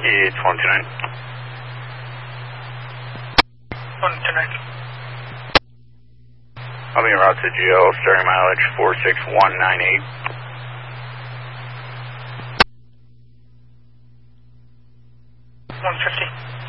It's 129. 129. I'll be en route to GL, starting mileage 46198. 150.